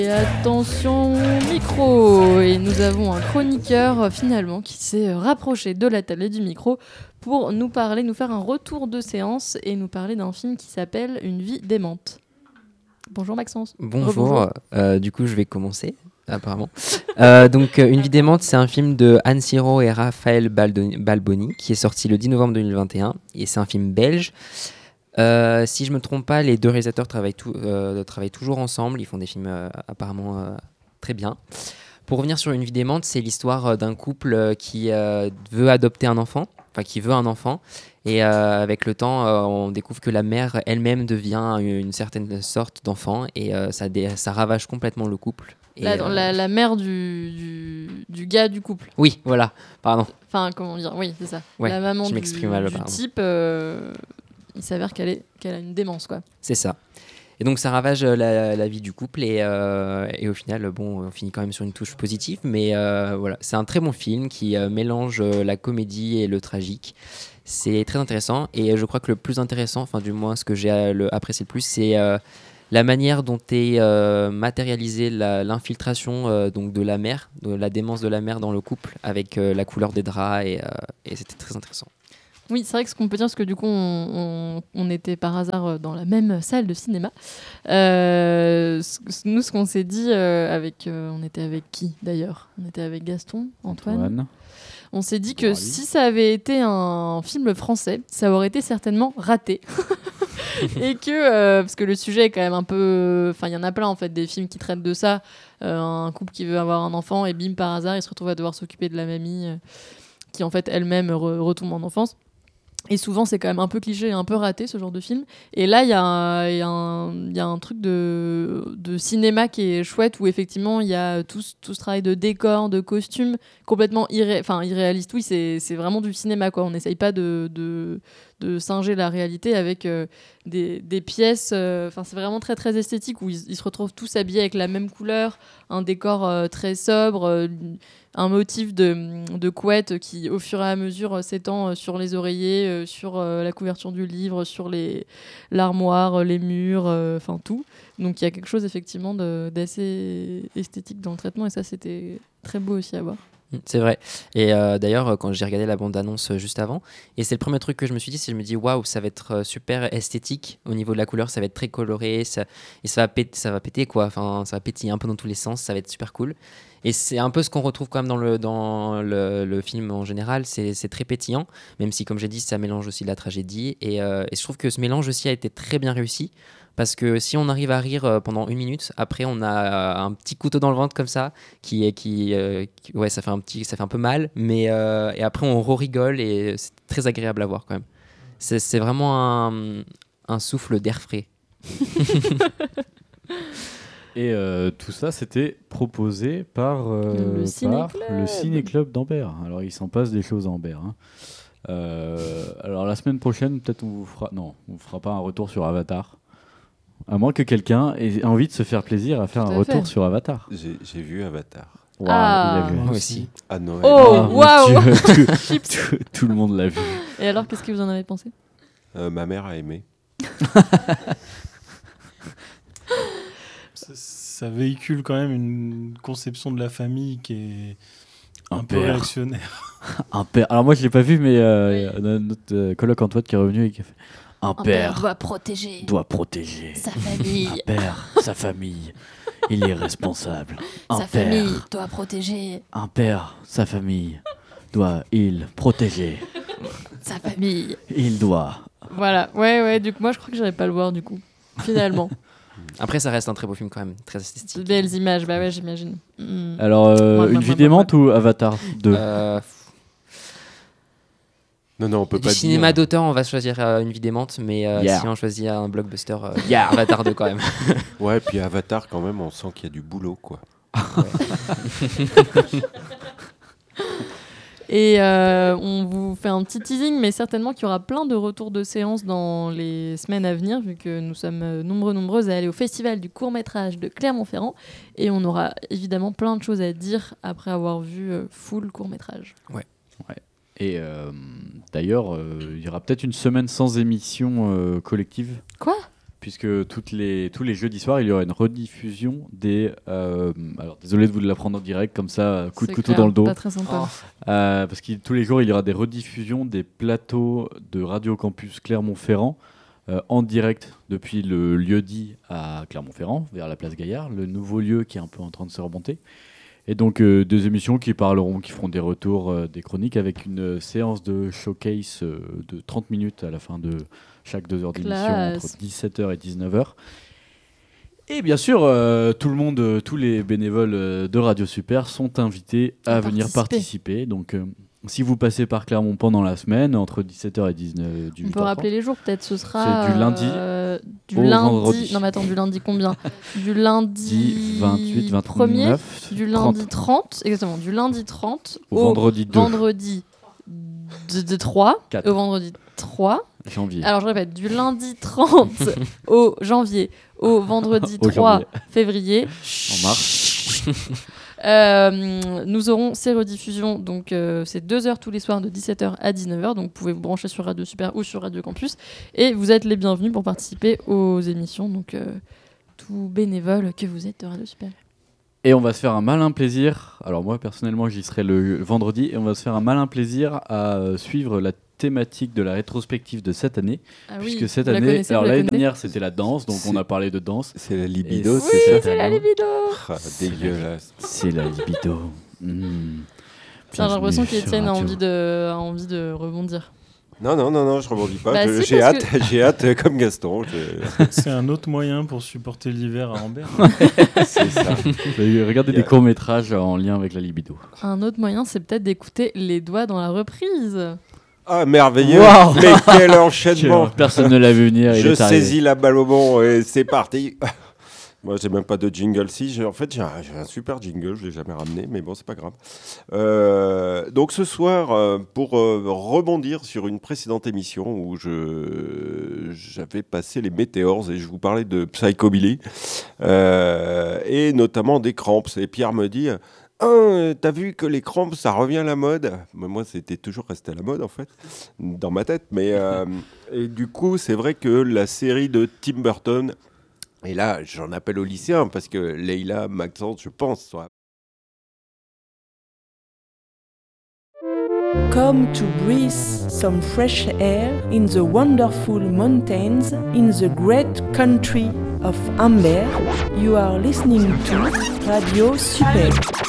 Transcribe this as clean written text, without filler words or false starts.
Et attention micro. Et nous avons un chroniqueur finalement qui s'est rapproché de la table et du micro pour nous parler, nous faire un retour de séance et nous parler d'un film qui s'appelle Une vie démente. Bonjour Maxence. Bonjour, du coup je vais commencer apparemment. Donc Une vie démente, c'est un film de Anne Siro et Raphaël Balboni qui est sorti le 10 novembre 2021 et c'est un film belge. Si je me trompe pas, les deux réalisateurs travaillent toujours ensemble, ils font des films apparemment très bien. Pour revenir sur Une vie démente, c'est l'histoire d'un couple qui veut adopter un enfant, enfin qui veut un enfant. Et avec le temps, on découvre que la mère elle-même devient une certaine sorte d'enfant et ça ravage complètement le couple. Et, la mère du gars du couple. Oui, voilà, pardon. Enfin, comment dire, oui, c'est ça. Ouais, la maman je m'exprime mal, du type, il s'avère qu'elle a une démence, quoi. C'est ça. Et donc ça ravage la vie du couple et au final, bon, on finit quand même sur une touche positive, mais voilà, c'est un très bon film qui mélange la comédie et le tragique. C'est très intéressant et je crois que le plus intéressant, enfin du moins ce que j'ai apprécié le plus, c'est la manière dont est matérialisée l'infiltration donc de la mère, de la démence de la mère dans le couple avec la couleur des draps et c'était très intéressant. Oui, c'est vrai que ce qu'on peut dire, c'est que du coup, on était par hasard dans la même salle de cinéma. Nous, ce qu'on s'est dit, on était avec qui d'ailleurs ? On était avec Gaston, Antoine. On s'est dit que si ça avait été un film français, ça aurait été certainement raté. Et que, parce que le sujet est quand même un peu... Enfin, il y en a plein, en fait, des films qui traitent de ça. Un couple qui veut avoir un enfant et bim, par hasard, il se retrouve à devoir s'occuper de la mamie qui, en fait, elle-même retombe en enfance. Et souvent, c'est quand même un peu cliché et un peu raté, ce genre de film. Et là, il y a un truc de cinéma qui est chouette, où effectivement, il y a tout ce travail de décor, de costumes, complètement irréaliste. Oui, c'est vraiment du cinéma, quoi. On n'essaye pas de singer la réalité avec des pièces. C'est vraiment très, très esthétique, où ils se retrouvent tous habillés avec la même couleur, un décor très sobre, un motif de couette qui, au fur et à mesure, s'étend sur les oreillers, sur la couverture du livre, sur l'armoire, les murs, enfin tout. Donc il y a quelque chose effectivement d'assez esthétique dans le traitement et ça, c'était très beau aussi à voir. C'est vrai. Et d'ailleurs, quand j'ai regardé la bande-annonce juste avant, et c'est le premier truc que je me suis dit, c'est je me dis waouh, ça va être super esthétique au niveau de la couleur, ça va être très coloré, ça va péter quoi. Enfin, ça va pétiller un peu dans tous les sens, ça va être super cool. Et c'est un peu ce qu'on retrouve quand même dans le film en général, c'est très pétillant, même si comme j'ai dit, ça mélange aussi de la tragédie. Et je trouve que ce mélange aussi a été très bien réussi. Parce que si on arrive à rire pendant 1 minute, après on a un petit couteau dans le ventre comme ça, ouais, ça fait un peu mal, mais et après on rigole et c'est très agréable à voir quand même. C'est vraiment un souffle d'air frais. Et tout ça, c'était proposé par le Ciné-Club d'Ambert. Alors, il s'en passe des choses à Ambert. Hein. Alors, la semaine prochaine, peut-être on vous fera pas un retour sur Avatar. À moins que quelqu'un ait envie de se faire plaisir à faire un retour sur Avatar. J'ai vu Avatar. Wow, il a vu. Moi aussi. À Noël. Oh, waouh. Tout le monde l'a vu. Et alors, qu'est-ce que vous en avez pensé ? Ma mère a aimé. Ça véhicule quand même une conception de la famille qui est un peu réactionnaire. Un père. Alors moi je l'ai pas vu, mais notre coloc Antoine qui est revenu et qui a fait un père doit protéger sa famille. Un père, sa famille. Il est responsable. Famille doit protéger. Un père, sa famille il protéger. Sa famille. Il doit. Voilà. Ouais. Du coup, moi je crois que j'irai pas le voir du coup. Finalement. Après, ça reste un très beau film quand même, très esthétique. De belles images, bah ouais, j'imagine. Alors, Une vie démente ou Avatar 2 Non, on peut du pas cinéma dire. d'auteur, on va choisir Une vie démente, mais si on choisit un blockbuster, Yeah. Avatar 2 quand même. Ouais, puis Avatar, quand même, on sent qu'il y a du boulot, quoi. Et on vous fait un petit teasing, mais certainement qu'il y aura plein de retours de séances dans les semaines à venir, vu que nous sommes nombreuses à aller au festival du court-métrage de Clermont-Ferrand. Et on aura évidemment plein de choses à dire après avoir vu full court-métrage. Ouais. Et d'ailleurs, il y aura peut-être une semaine sans émission collective. Quoi ? puisque tous les jeudis soirs, il y aura une rediffusion des... alors, désolé de vous l'apprendre en direct, comme ça, coup de couteau dans le dos. Pas très sympa. Parce que tous les jours, il y aura des rediffusions des plateaux de Radio Campus Clermont-Ferrand en direct depuis le lieu-dit à Clermont-Ferrand, vers la place Gaillard, le nouveau lieu qui est un peu en train de se remonter. Et donc, des émissions qui feront des retours, des chroniques, avec une séance de showcase de 30 minutes à la fin de chaque 2 heures d'émission, entre 17h et 19h. Et bien sûr, tout le monde, tous les bénévoles de Radio Super sont invités à venir participer. Donc, si vous passez par Clermont pendant la semaine, entre 17h et 19h, on peut rappeler les jours, peut-être, ce sera... C'est du lundi au vendredi. Non mais attends, du lundi combien? Du lundi 28, 29, 1er, du lundi 30, exactement, du lundi 30 au vendredi 2. Vendredi de 3, 4. au vendredi 3 janvier. Alors je répète, du lundi 30 au janvier, au vendredi 3 février. En mars. Nous aurons ces rediffusions, donc c'est 2 heures tous les soirs de 17h à 19h, donc vous pouvez vous brancher sur Radio Super ou sur Radio Campus, et vous êtes les bienvenus pour participer aux émissions, donc tout bénévole que vous êtes de Radio Super. Et on va se faire un malin plaisir, alors moi personnellement j'y serai le vendredi, et on va se faire un malin plaisir à suivre la thématique de la rétrospective de cette année, puisque cette année, alors l'année dernière c'était la danse, donc on a parlé de danse. C'est la libido, c'est ça? Oui, c'est la libido. Dégueulasse. C'est la libido. J'ai l'impression qu'Étienne a envie de rebondir. Non, je rebondis pas. Bah, j'ai hâte comme Gaston. C'est un autre moyen pour supporter l'hiver à Ambert. C'est ça. Regardez des courts-métrages en lien avec la libido. Un autre moyen, c'est peut-être d'écouter Les Doigts dans la reprise. Ah, merveilleux. Wow. Mais quel enchaînement. Personne ne l'a vu venir. Je saisis la balle au bon et c'est parti. Moi, j'ai même pas de jingle. En fait, j'ai un super jingle, je l'ai jamais ramené, mais bon, c'est pas grave. Donc ce soir, pour rebondir sur une précédente émission où j'avais passé les Météores et je vous parlais de Psychobilly et notamment des Cramps. Et Pierre me dit... t'as vu que les Cramps, ça revient à la mode. Moi, c'était toujours resté à la mode, en fait, dans ma tête. Mais et du coup, c'est vrai que la série de Tim Burton, et là, j'en appelle aux lycéens, parce que Leila, Maxence, je pense, soit... Come to breathe some fresh air in the wonderful mountains in the great country of Amber. You are listening to Radio Super.